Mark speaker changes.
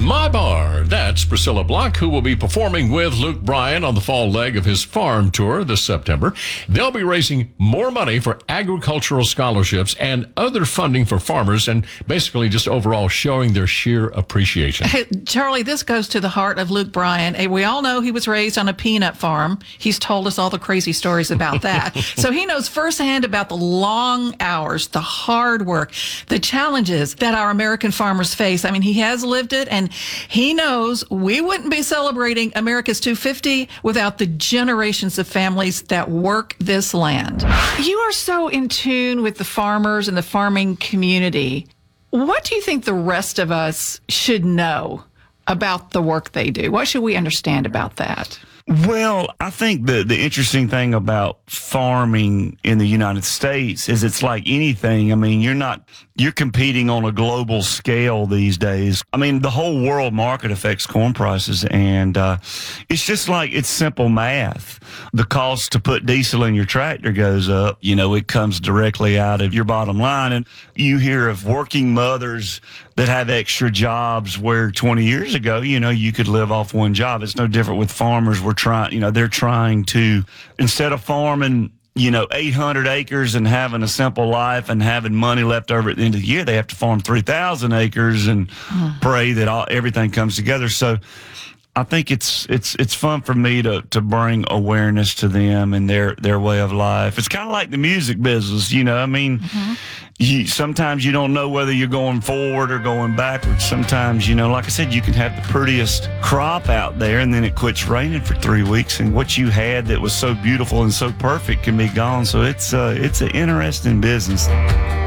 Speaker 1: My Bar. That's Priscilla Block, who will be performing with Luke Bryan on the fall leg of his farm tour this September. They'll be raising more money for agricultural scholarships and other funding for farmers, and basically just overall showing their sheer appreciation.
Speaker 2: Hey, Charlie, this goes to the heart of Luke Bryan. We all know he was raised on a peanut farm. He's told us all the crazy stories about that. So he knows firsthand about the long hours, the hard work, the challenges that our American farmers face. I mean, he has lived it, and he knows we wouldn't be celebrating America's 250 without the generations of families that work this land. You are so in tune with the farmers and the farming community. What do you think the rest of us should know about the work they do? What should we understand about that?
Speaker 3: Well, I think the interesting thing about farming in the United States is it's like anything. I mean, you're competing on a global scale these days. I mean, the whole world market affects corn prices, and it's just like it's simple math. The cost to put diesel in your tractor goes up. You know, it comes directly out of your bottom line. And you hear of working mothers that have extra jobs where 20 years ago, you could live off one job. It's no different with farmers. They're trying to, instead of farming, 800 acres and having a simple life and having money left over at the end of the year, they have to farm 3,000 acres and pray that everything comes together. So I think it's fun for me to bring awareness to them and their way of life. It's kind of like the music business, I mean, sometimes you don't know whether you're going forward or going backwards. Sometimes, like I said, you can have the prettiest crop out there and then it quits raining for 3 weeks, and what you had that was so beautiful and so perfect can be gone. So it's an interesting business.